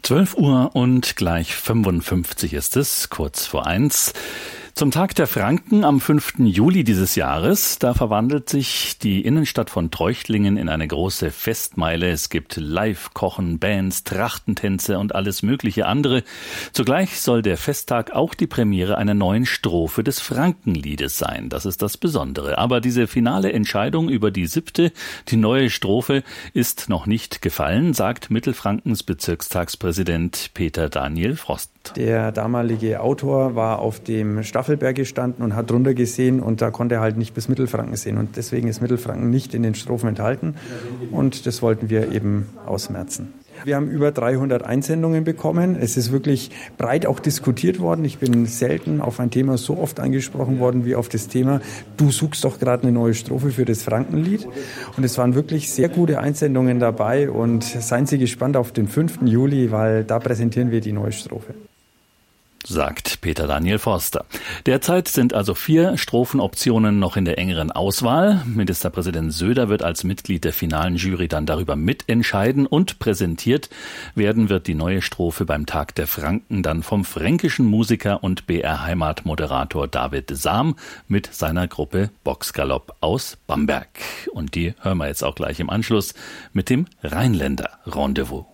12 Uhr und gleich 55 ist es, kurz vor 1. Zum Tag der Franken am 5. Juli dieses Jahres, da verwandelt sich die Innenstadt von Treuchtlingen in eine große Festmeile. Es gibt Live-Kochen, Bands, Trachtentänze und alles mögliche andere. Zugleich soll der Festtag auch die Premiere einer neuen Strophe des Frankenliedes sein. Das ist das Besondere. Aber diese finale Entscheidung über die neue Strophe, ist noch nicht gefallen, sagt Mittelfrankens Bezirkstagspräsident Peter Daniel Frost. Der damalige Autor war auf dem Staffelberg gestanden und hat drunter gesehen und da konnte er halt nicht bis Mittelfranken sehen und deswegen ist Mittelfranken nicht in den Strophen enthalten und das wollten wir eben ausmerzen. Wir haben über 300 Einsendungen bekommen. Es ist wirklich breit auch diskutiert worden. Ich bin selten auf ein Thema so oft angesprochen worden wie auf das Thema, du suchst doch gerade eine neue Strophe für das Frankenlied. Und es waren wirklich sehr gute Einsendungen dabei und seien Sie gespannt auf den 5. Juli, weil da präsentieren wir die neue Strophe. Sagt Peter Daniel Forster. Derzeit sind also 4 Strophenoptionen noch in der engeren Auswahl. Ministerpräsident Söder wird als Mitglied der finalen Jury dann darüber mitentscheiden und präsentiert werden wird die neue Strophe beim Tag der Franken dann vom fränkischen Musiker und BR-Heimat-Moderator David Sam mit seiner Gruppe Boxgalopp aus Bamberg. Und die hören wir jetzt auch gleich im Anschluss mit dem Rheinländer Rendezvous.